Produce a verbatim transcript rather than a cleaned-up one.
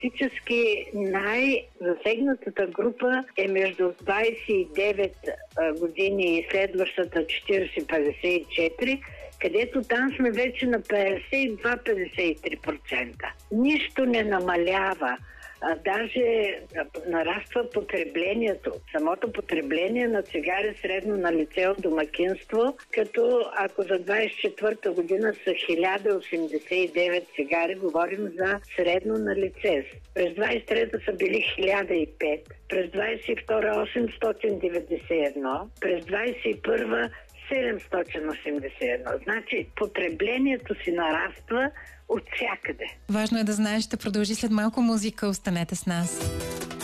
Фактически най-засегнатата група е между двадесет и девет години и следващата четиридесет до петдесет и четири, където там сме вече на петдесет и два до петдесет и три процента. Нищо не намалява. А даже нараства потреблението. Самото потребление на цигари средно на лице от домакинство, като ако за двадесет и четвърта година са хиляда осемдесет и девет цигари, говорим за средно на лице. През двадесет и трета са били хиляда и пет, през двадесет и втора осемстотин деветдесет и едно, през двадесет и първа седемстотин осемдесет и едно. Значи потреблението си нараства от всякъде. Важно е да знаеш, ще продължи след малко музика. Останете с нас.